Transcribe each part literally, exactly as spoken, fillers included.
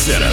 Center.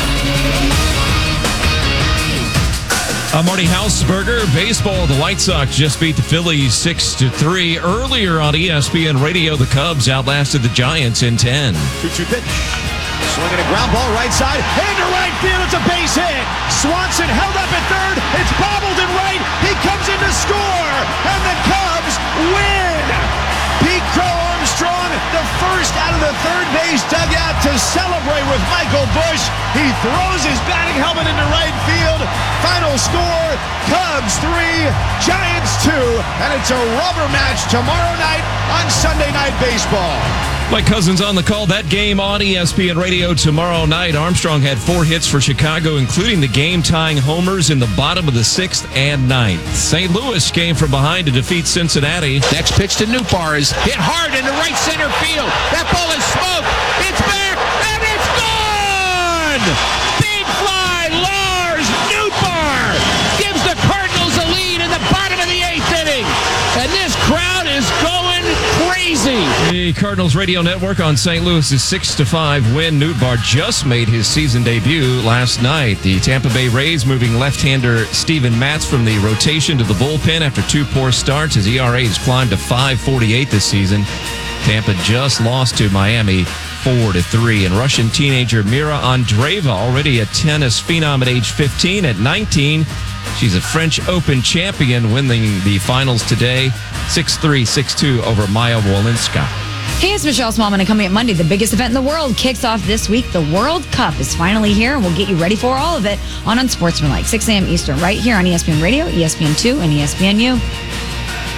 I'm Marty Hausberger. Baseball, the White Sox just beat the Phillies six to three. Earlier on E S P N Radio, the Cubs outlasted the Giants in ten. two two pitch. Swinging a ground ball right side. Into right field. It's a base hit. Swanson held up at third. It's bobbled in right. He comes in to score. And the Cubs win. Pete Crow Armstrong, the first out of the third base dugout to celebrate with Michael Busch. He throws his batting helmet into right field. Final score, Cubs three, Giants two. And it's a rubber match tomorrow night on Sunday Night Baseball. Mike Cousins on the call. That game on E S P N Radio tomorrow night. Armstrong had four hits for Chicago, including the game-tying homers in the bottom of the sixth and ninth. Saint Louis came from behind to defeat Cincinnati. Next pitch to Nootbaar is hit hard into right center field. That ball is smoked. It's back, and it's gone! Big fly, Lars Nootbaar gives the Cardinals a lead in the bottom of the eighth inning. And this crowd is going crazy. The Cardinals radio network on Saint Louis's six to five win. Nootbaar just made his season debut last night. The Tampa Bay Rays moving left-hander Steven Matz from the rotation to the bullpen after two poor starts. His E R A has climbed to five forty-eight this season. Tampa just lost to Miami four to three. And Russian teenager Mira Andreeva, already a tennis phenom at age fifteen. At nineteen, she's a French Open champion, winning the finals today, six three, six two over Maya Wolinska. Hey, it's Michelle Smallman, and coming up Monday, the biggest event in the world kicks off this week. The World Cup is finally here, and we'll get you ready for all of it on Unsportsmanlike, six a.m. Eastern, right here on E S P N Radio, E S P N two, and E S P N U.